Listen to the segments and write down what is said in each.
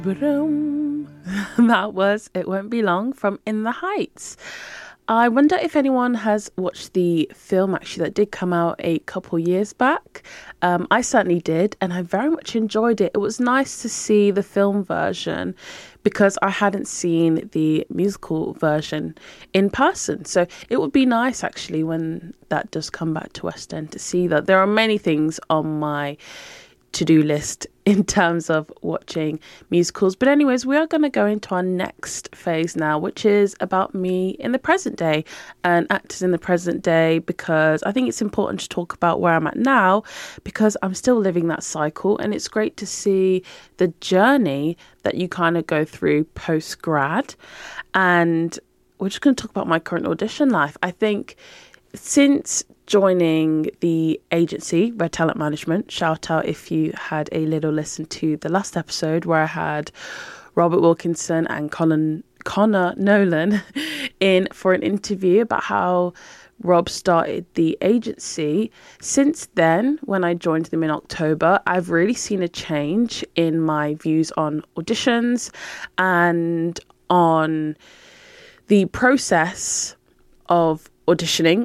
Boom. That was It Won't Be Long from In the Heights. I wonder if anyone has watched the film actually that did come out a couple years back. I certainly did, and I very much enjoyed it. It was nice to see the film version because I hadn't seen the musical version in person. So it would be nice actually when that does come back to West End to see that. There are many things on my to-do list in terms of watching musicals. But anyways, we are going to go into our next phase now, which is about me in the present day and actors in the present day, because I think it's important to talk about where I'm at now because I'm still living that cycle, and it's great to see the journey that you kind of go through post-grad. And we're just going to talk about my current audition life. I think since joining the agency, Red Talent Management, shout out if you had a little listen to the last episode where I had Robert Wilkinson and Connor Nolan in for an interview about how Rob started the agency. Since then, when I joined them in October, I've really seen a change in my views on auditions and on the process of auditioning.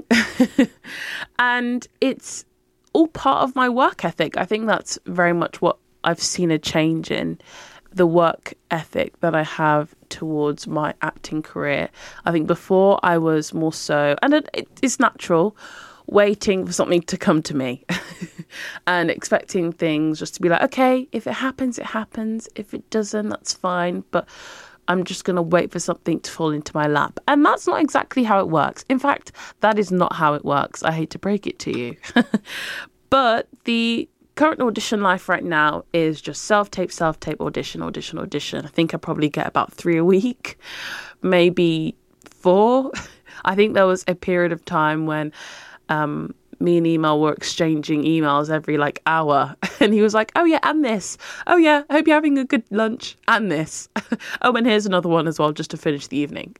And it's all part of my work ethic. I think that's very much what I've seen a change in, the work ethic that I have towards my acting career. I think before I was more so, and it's natural, waiting for something to come to me and expecting things just to be like, okay, if it happens, it happens. If it doesn't, that's fine. But I'm just going to wait for something to fall into my lap. And that's not exactly how it works. In fact, that is not how it works. I hate to break it to you. But the current audition life right now is just self-tape, audition. I think I probably get about 3 a week, maybe 4. I think there was a period of time when me and Email were exchanging emails every hour, and he was like, oh yeah, and this, oh yeah, I hope you're having a good lunch, and this, oh, and here's another one as well just to finish the evening.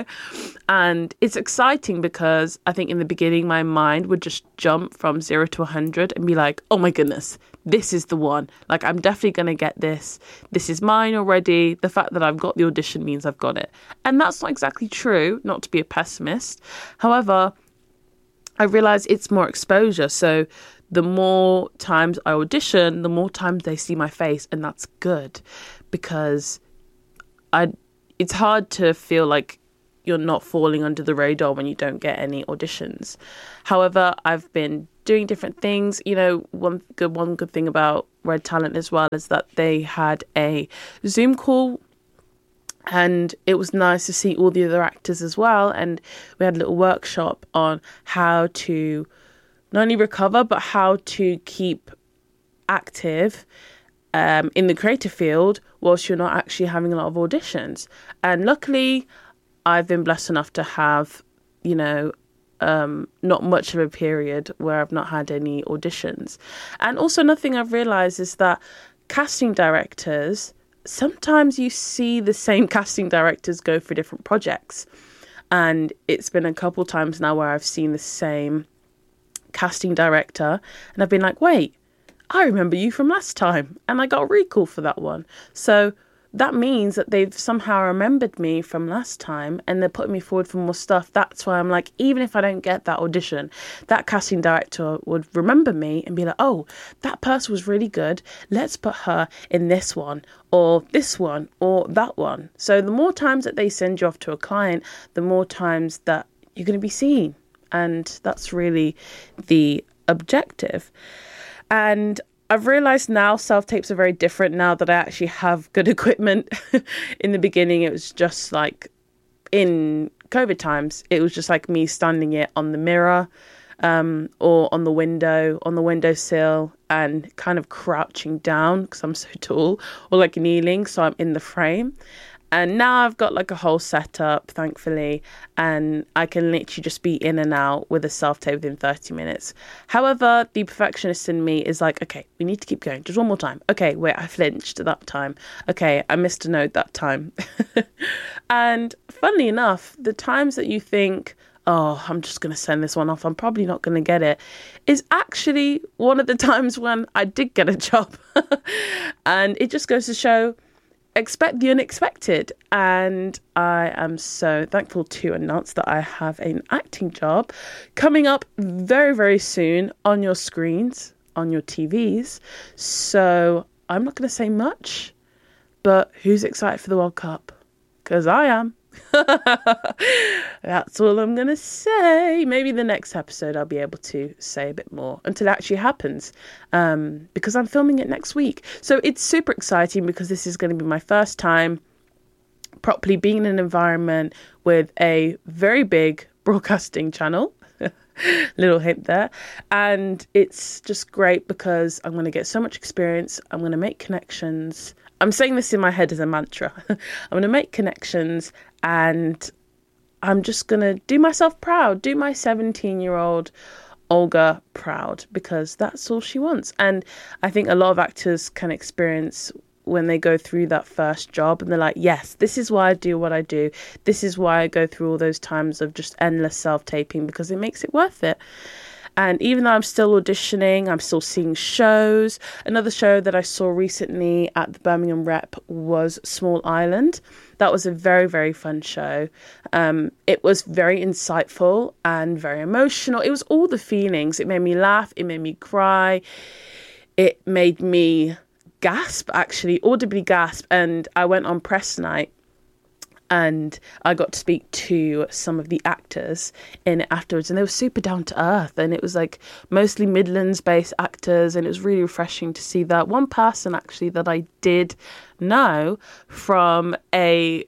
And it's exciting because I think in the beginning my mind would just jump from 0 to 100 and be like, oh my goodness, this is the one, I'm definitely going to get this is mine already. The fact that I've got the audition means I've got it. And that's not exactly true, not to be a pessimist. However, I realise it's more exposure. So the more times I audition, the more times they see my face. And that's good because it's hard to feel like you're not falling under the radar when you don't get any auditions. However, I've been doing different things. One good thing about Red Talent as well is that they had a Zoom call, and it was nice to see all the other actors as well. And we had a little workshop on how to not only recover, but how to keep active in the creative field whilst you're not actually having a lot of auditions. And luckily, I've been blessed enough to have, not much of a period where I've not had any auditions. And also another thing I've realised is that casting directors, sometimes you see the same casting directors go for different projects. And it's been a couple times now where I've seen the same casting director and I've been like, wait, I remember you from last time. And I got a recall for that one. So that means that they've somehow remembered me from last time and they're putting me forward for more stuff. That's why I'm like, even if I don't get that audition, that casting director would remember me and be like, oh, that person was really good. Let's put her in this one or that one. So the more times that they send you off to a client, the more times that you're going to be seen. And that's really the objective. And I've realised now self-tapes are very different now that I actually have good equipment. In the beginning, it was just in COVID times, it was just me standing it on the mirror or on the windowsill and kind of crouching down because I'm so tall, or kneeling so I'm in the frame. And now I've got a whole setup, thankfully, and I can literally just be in and out with a self-tape within 30 minutes. However, the perfectionist in me is okay, we need to keep going. Just one more time. Okay, wait, I flinched at that time. Okay, I missed a note that time. And funnily enough, the times that you think, oh, I'm just going to send this one off, I'm probably not going to get it, is actually one of the times when I did get a job. And it just goes to show, expect the unexpected. And I am so thankful to announce that I have an acting job coming up very, very soon on your screens, on your TVs. So I'm not going to say much, but who's excited for the World Cup? Because I am. That's all I'm going to say. Maybe the next episode I'll be able to say a bit more until it actually happens, because I'm filming it next week. So it's super exciting because this is going to be my first time properly being in an environment with a very big broadcasting channel. Little hint there. And it's just great because I'm going to get so much experience. I'm going to make connections. I'm saying this in my head as a mantra. I'm going to make connections, and I'm just going to do myself proud, do my 17-year-old Olga proud, because that's all she wants. And I think a lot of actors can experience when they go through that first job and they're like, yes, this is why I do what I do. This is why I go through all those times of just endless self-taping, because it makes it worth it. And even though I'm still auditioning, I'm still seeing shows. Another show that I saw recently at the Birmingham Rep was Small Island. That was a very, very fun show. It was very insightful and very emotional. It was all the feelings. It made me laugh. It made me cry. It made me gasp, actually, audibly gasp. And I went on press night, and I got to speak to some of the actors in it afterwards, and they were super down to earth, and it was like mostly Midlands-based actors, and it was really refreshing to see that. One person actually that I did know from a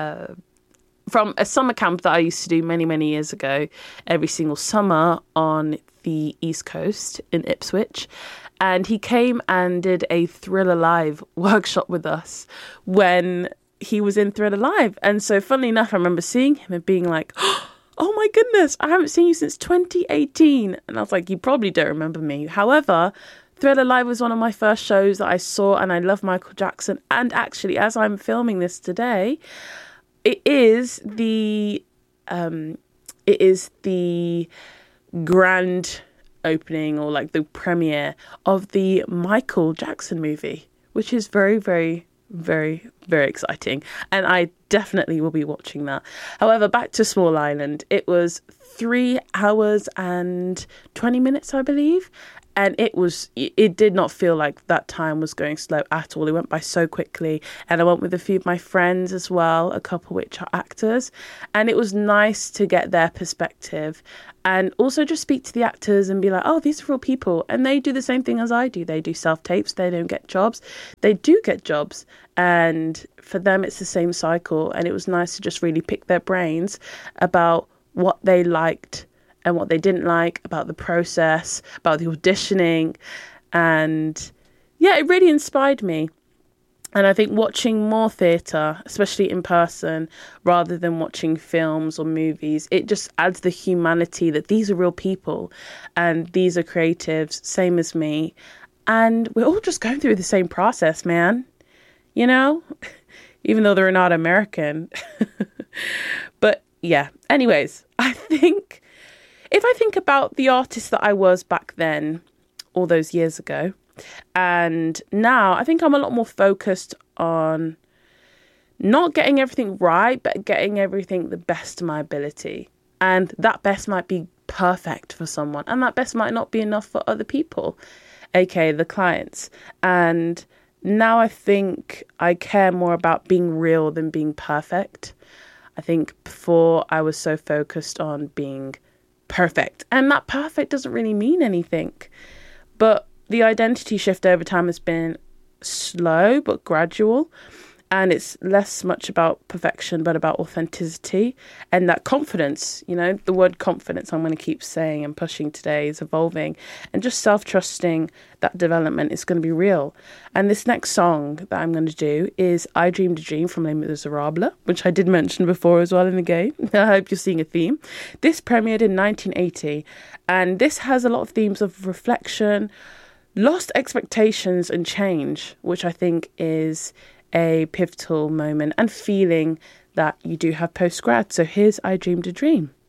summer camp that I used to do many, many years ago, every single summer on the East Coast in Ipswich. And he came and did a Thriller Live workshop with us when he was in Thriller Live. And so funnily enough, I remember seeing him and being like, oh my goodness, I haven't seen you since 2018. And I was like, you probably don't remember me. However, Thriller Live was one of my first shows that I saw, and I love Michael Jackson. And actually, as I'm filming this today, it is the grand opening, or like the premiere of the Michael Jackson movie, which is very, very, very, very exciting, and I definitely will be watching that. However, back to Small Island, it was 3 hours and 20 minutes, I believe, and it did not feel like that time was going slow at all. It went by so quickly, and I went with a few of my friends as well, a couple which are actors, and it was nice to get their perspective and also just speak to the actors and be like, oh, these are real people, and they do the same thing as I do. They do self-tapes, they don't get jobs. They do get jobs, and for them it's the same cycle, and it was nice to just really pick their brains about what they liked and what they didn't like, about the process, about the auditioning. And yeah, it really inspired me. And I think watching more theatre, especially in person, rather than watching films or movies, it just adds the humanity that these are real people and these are creatives, same as me. And we're all just going through the same process, man. You know? Even though they're not American. But yeah, anyways, I think if I think about the artist that I was back then, all those years ago, and now I think I'm a lot more focused on not getting everything right, but getting everything the best of my ability. And that best might be perfect for someone, and that best might not be enough for other people, aka the clients. And now I think I care more about being real than being perfect. I think before I was so focused on being perfect, and that perfect doesn't really mean anything. But the identity shift over time has been slow but gradual, and it's less much about perfection but about authenticity and that confidence. You know, the word confidence I'm going to keep saying and pushing today is evolving, and just self-trusting that development is going to be real. And this next song that I'm going to do is I Dreamed a Dream from Les Miserables, which I did mention before as well in the game. I hope you're seeing a theme. This premiered in 1980, and this has a lot of themes of reflection, lost expectations and change, which I think is a pivotal moment and feeling that you do have post-grad. So here's I Dreamed a Dream.